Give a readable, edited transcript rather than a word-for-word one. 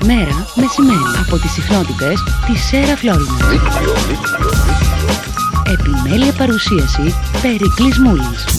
μέρα μεσημέρι από τις συχνότητες της Σέρα Φλόρινα. Επιμέλεια παρουσίαση Περικλής Μούλης.